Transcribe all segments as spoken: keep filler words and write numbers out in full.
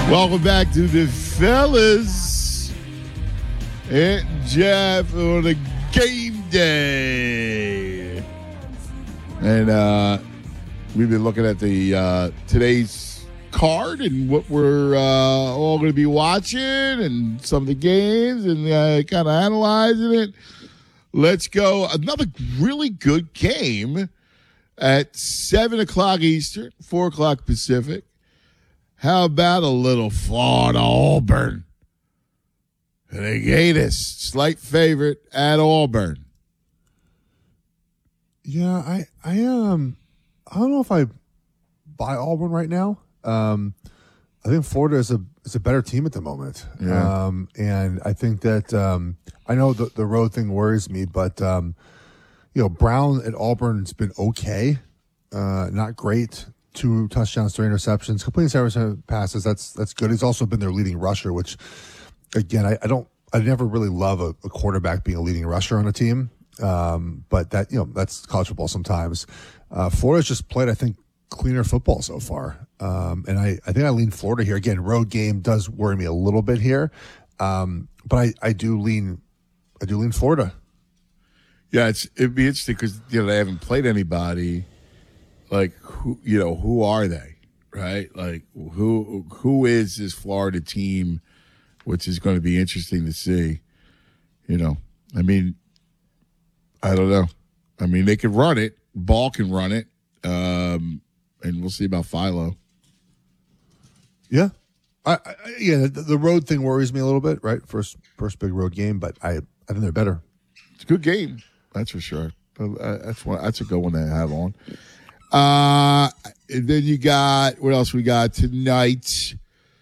Welcome back to the fellas and Jeff on a game day. And uh, we've been looking at the uh, today's card and what we're uh, all going to be watching and some of the games and uh, kind of analyzing it. Let's go. Another really good game at seven o'clock Eastern, four o'clock Pacific. How about a little Florida Auburn? The Gators, slight favorite at Auburn. Yeah, I, I um, I don't know if I buy Auburn right now. Um, I think Florida is a is a better team at the moment. Yeah. Um, and I think that um, I know the the road thing worries me, but um, you know, Brown at Auburn's been okay, uh, not great. Two touchdowns, three interceptions, completing seven percent passes. That's that's good. He's also been their leading rusher, which, again, I, I don't, I never really love a, a quarterback being a leading rusher on a team. Um, but that, you know, that's college football sometimes. Uh, Florida's just played, I think, cleaner football so far. Um, and I, I think I lean Florida here. Again, road game does worry me a little bit here. Um, but I, I do lean, I do lean Florida. Yeah, it's it'd be interesting because you know they haven't played anybody. Like who you know who are they, right? Like who who is this Florida team, which is going to be interesting to see. You know, I mean, I don't know. I mean, they can run it. Ball can run it, um, and we'll see about Philo. Yeah, I, I yeah. The, the road thing worries me a little bit, right? First first big road game, but I I think they're better. It's a good game, that's for sure. Uh, That's one. That's a good one to have on. Uh, and then you got, what else we got tonight?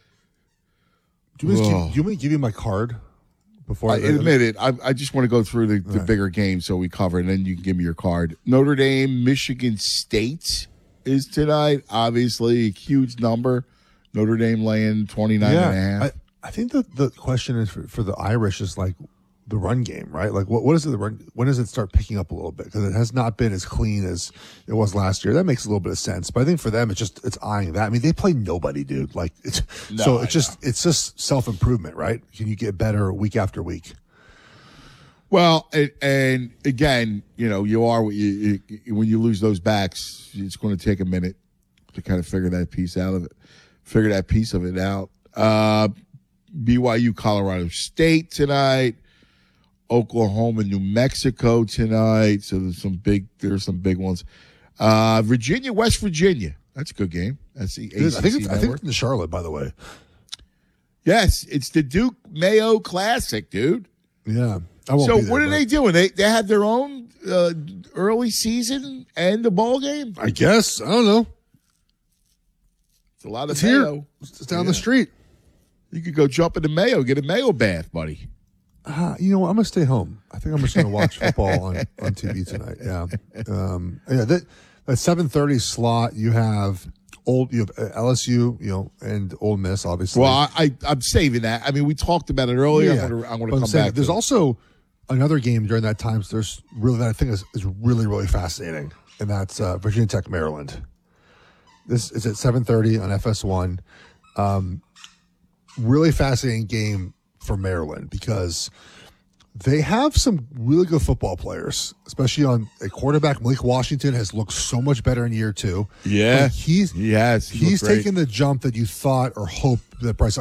Do you, want me to give, do you want me to give you my card before I I admit it. I, I just want to go through the, the right. bigger games so we cover it, and then you can give me your card. Notre Dame, Michigan State is tonight. Obviously, a huge number. Notre Dame laying twenty-nine yeah, and a half. I, I think the, the question is for, for the Irish is like the run game, right? Like what what is it the run, when does it start picking up a little bit? Because it has not been as clean as it was last year. That makes a little bit of sense. But I think for them it's just it's eyeing that. I mean, they play nobody, dude. Like it's No, so I it's just know. it's just self improvement, right? Can you get better week after week? Well, and, and again, you know, you are you, you, when you lose those backs, it's going to take a minute to kind of figure that piece out of it, figure that piece of it out. Uh, B Y U, Colorado State tonight. Oklahoma, New Mexico tonight. So there's some big, there's some big ones. Uh, Virginia, West Virginia. That's a good game. That's the A C C I think it's, I think network. it's in Charlotte, by the way. Yes, it's the Duke Mayo Classic, dude. Yeah. I won't So be there, what are but they doing? They they have their own uh, early season and the bowl game. I guess I don't know. It's a lot of It's Mayo. here. It's down Yeah. the street. You could go jump into Mayo, get a Mayo bath, buddy. Uh, you know what? I'm gonna stay home. I think I'm just gonna watch football on, on T V tonight. Yeah, um, yeah. That, that seven thirty slot, you have old, you have L S U, you know, and Ole Miss, obviously. Well, I, I I'm saving that. I mean, we talked about it earlier. Yeah, I'm gonna, I'm gonna but come saying back. There's to it. also another game during that time. So there's really that I think is, is really really fascinating, and that's uh, Virginia Tech, Maryland. This is at seven thirty on F S one. Um, really fascinating game for Maryland because they have some really good football players, especially on a quarterback. Malik Washington has looked so much better in year two. Yeah, Like he's he has. He he's looked great. taken the jump that you thought or hoped that Bryce